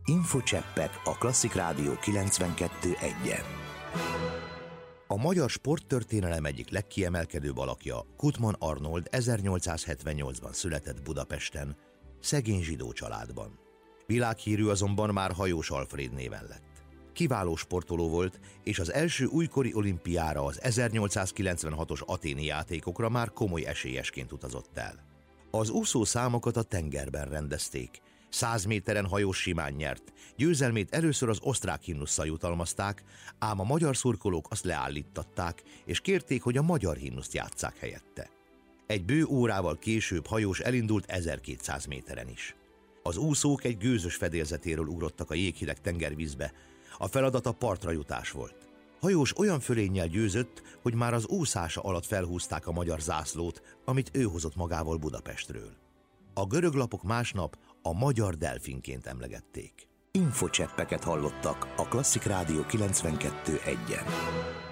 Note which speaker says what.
Speaker 1: Infocseppek a Klasszik Rádió 92.1-en. A magyar sporttörténelem egyik legkiemelkedőbb alakja, Kottmann Arnold 1878-ban született Budapesten, szegény zsidó családban. Világhírű azonban már Hajós Alfréd néven lett. Kiváló sportoló volt, és az első újkori olimpiára, az 1896-os athéni játékokra már komoly esélyesként utazott el. Az úszó számokat a tengerben rendezték. 100 méteren hajós simán nyert, győzelmét először az osztrák himnusszal jutalmazták, ám a magyar szurkolók azt leállíttatták, és kérték, hogy a magyar himnuszt játsszák helyette. Egy bő órával később Hajós elindult 1200 méteren is. Az úszók egy gőzös fedélzetéről ugrottak a jéghideg tengervízbe, a feladat a partra jutás volt. Hajós olyan fölénnyel győzött, hogy már az úszása alatt felhúzták a magyar zászlót, amit ő hozott magával Budapestről. A görög lapok másnap a magyar delfinként emlegették. Infocseppeket hallottak a Klasszik Rádió 92.1-en.